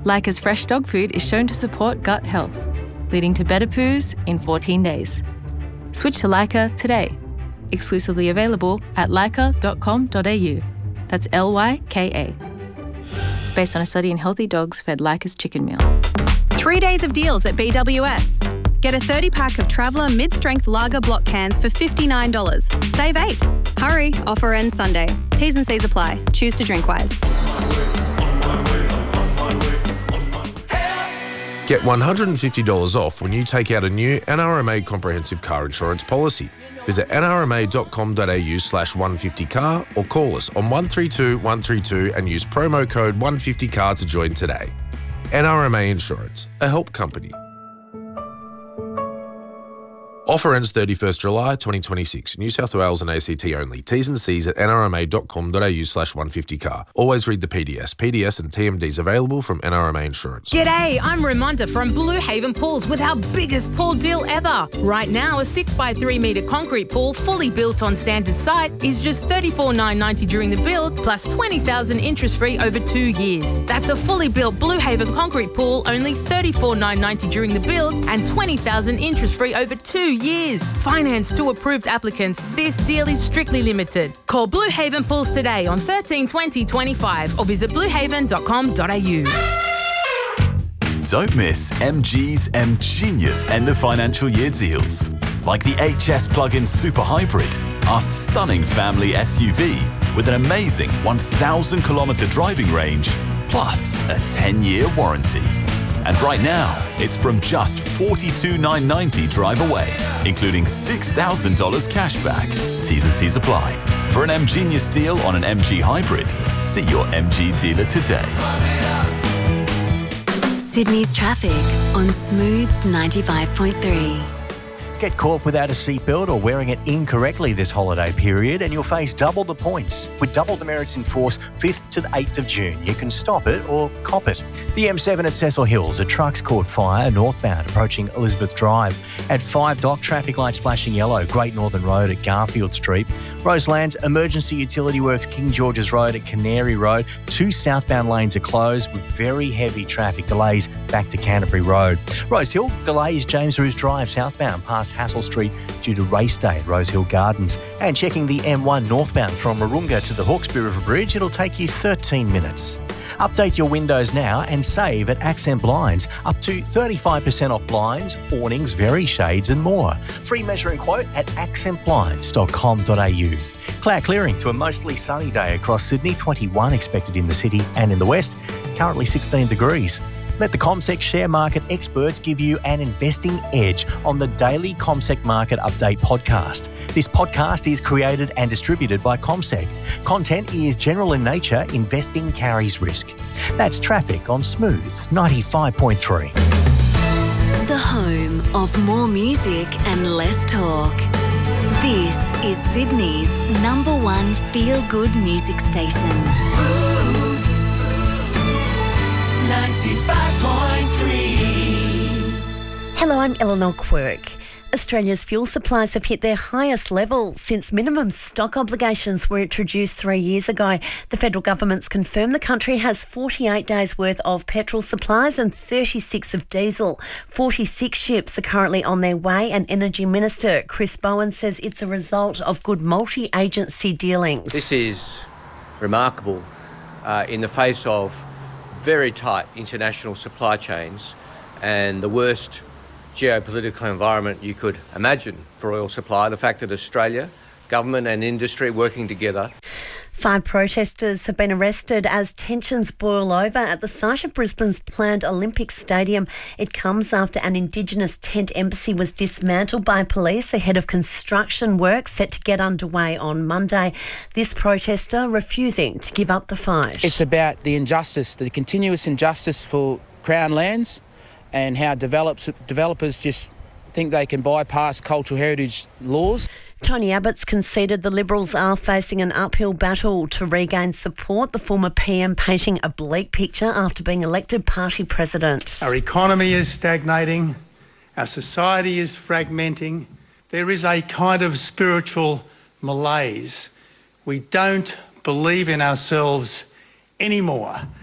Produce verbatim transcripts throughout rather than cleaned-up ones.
Leica's fresh dog food is shown to support gut health, leading to better poos in fourteen days. Switch to Leica today. Exclusively available at leica dot com dot a u. That's L Y K A. Based on a study in healthy dogs fed Leica's chicken meal. Three days of deals at B W S. Get a thirty pack of Traveller mid-strength lager block cans for fifty-nine dollars. Save eight. Hurry, offer ends Sunday. T's and C's apply. Choose to drink wise. Get one hundred fifty dollars off when you take out a new N R M A comprehensive car insurance policy. Visit n r m a dot com dot a u slash one fifty car or call us on one three two one three two and use promo code one fifty car to join today. N R M A Insurance, a help company. Offer ends thirty-first July twenty twenty-six. New South Wales and A C T only. T's and C's at n r m a dot com dot a u slash one fifty car. Always read the P D S. P D S and T M Ds available from N R M A Insurance. G'day, I'm Ramonda from Blue Haven Pools with our biggest pool deal ever. Right now, a six by three metre concrete pool fully built on standard site is just thirty-four thousand nine hundred ninety dollars during the build plus twenty thousand dollars interest free over two years. That's a fully built Blue Haven concrete pool, only thirty-four thousand nine hundred ninety dollars during the build and twenty thousand dollars interest free over two years. Finance to approved applicants. This deal is strictly limited. Call Blue Haven Pools today on thirteen twenty twenty-five or visit blue haven dot com dot a u. Don't miss M G's M Genius end of financial year deals. Like the H S Plug-in Super Hybrid, our stunning family S U V with an amazing one thousand kilometre driving range plus a ten year warranty. And right now, it's from just forty-two thousand nine hundred ninety dollars drive away, including six thousand dollars cash back. T's and C's apply. For an M Genius deal on an M G Hybrid, see your M G dealer today. Sydney's traffic on Smooth ninety-five point three. Get caught without a seatbelt or wearing it incorrectly this holiday period and you'll face double the points. With double demerits in force fifth to the eighth of June, you can stop it or cop it. The M seven at Cecil Hills, a truck's caught fire northbound approaching Elizabeth Drive. At five Dock, traffic lights flashing yellow, Great Northern Road at Garfield Street. Roselands, emergency utility works King George's Road at Canary Road. Two southbound lanes are closed with very heavy traffic delays back to Canterbury Road. Rosehill, delays James Roos Drive southbound past Hassel Street due to race day at Rosehill Gardens. And checking the M one northbound from Marunga to the Hawkesbury River Bridge, it'll take you thirteen minutes. Update your windows now and save at Accent Blinds. Up to thirty-five percent off blinds, awnings, very shades and more. Free measure and quote at accent blinds dot com dot a u. Cloud clearing to a mostly sunny day across Sydney, twenty-one expected in the city and in the west, currently sixteen degrees. Let the CommSec share market experts give you an investing edge on the daily CommSec Market Update podcast. This podcast is created and distributed by CommSec. Content is general in nature, investing carries risk. That's traffic on Smooth ninety-five point three. The home of more music and less talk. This is Sydney's number one feel-good music station. Smooth ninety-five point three. Hello, I'm Eleanor Quirk. Australia's fuel supplies have hit their highest level since minimum stock obligations were introduced three years ago. The federal government's confirmed the country has forty-eight days' worth of petrol supplies and thirty-six of diesel. forty-six ships are currently on their way, and Energy Minister Chris Bowen says it's a result of good multi-agency dealings. This is remarkable uh, in the face of very tight international supply chains and the worst geopolitical environment you could imagine for oil supply. The fact that Australia, government and industry working together. Five protesters have been arrested as tensions boil over at the site of Brisbane's planned Olympic Stadium. It comes after an Indigenous tent embassy was dismantled by police ahead of construction work set to get underway on Monday. This protester refusing to give up the fight. It's about the injustice, the continuous injustice for Crown lands and how develops, developers just think they can bypass cultural heritage laws. Tony Abbott's conceded the Liberals are facing an uphill battle to regain support, the former P M painting a bleak picture after being elected party president. Our economy is stagnating, our society is fragmenting, there is a kind of spiritual malaise. We don't believe in ourselves anymore.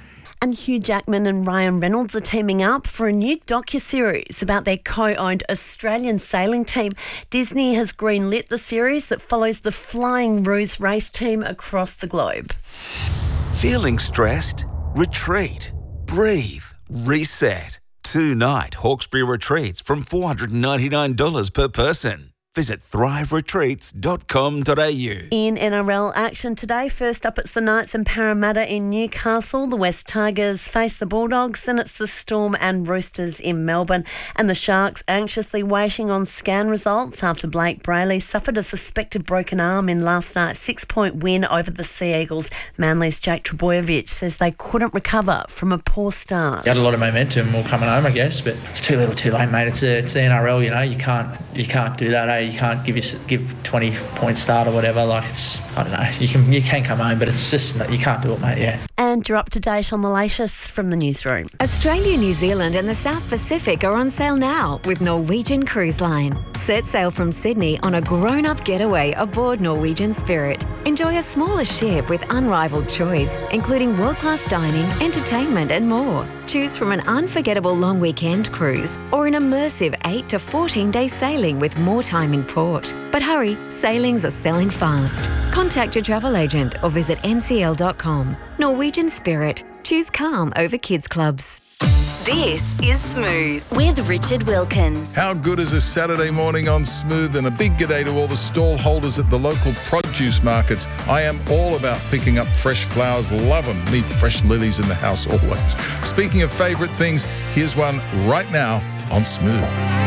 And Hugh Jackman and Ryan Reynolds are teaming up for a new docuseries about their co-owned Australian sailing team. Disney has greenlit the series that follows the Flying Ruse race team across the globe. Feeling stressed? Retreat. Breathe. Reset. Two-night Hawkesbury retreats from four hundred ninety-nine dollars per person. Visit thrive retreats dot com dot a u. In N R L action today, first up it's the Knights and Parramatta in Newcastle. The West Tigers face the Bulldogs. Then it's the Storm and Roosters in Melbourne. And the Sharks anxiously waiting on scan results after Blake Brayley suffered a suspected broken arm in last night's six-point win over the Sea Eagles. Manly's Jake Trbojevic says they couldn't recover from a poor start. Got a lot of momentum all coming home, I guess, but it's too little too late, mate. It's, a, it's the N R L, you know. You can't, you can't do that, eh? You can't give you, give twenty point start or whatever. Like, it's, I don't know. You can you can come home, but it's just you can't do it, mate. Yeah. And you're up to date on the latest from the newsroom. Australia, New Zealand and the South Pacific are on sale now with Norwegian Cruise Line. Set sail from Sydney on a grown-up getaway aboard Norwegian Spirit. Enjoy a smaller ship with unrivaled choice, including world-class dining, entertainment and more. Choose from an unforgettable long weekend cruise or an immersive eight to fourteen day sailing with more time in port. But hurry, sailings are selling fast. Contact your travel agent or visit n c l dot com. Norwegian Spirit. Choose calm over kids clubs. This is Smooth with Richard Wilkins. How good is a Saturday morning on Smooth? And a big g'day to all the stall holders at the local produce markets. I am all about picking up fresh flowers. Love them. Need fresh lilies in the house always. Speaking of favourite things, here's one right now on Smooth.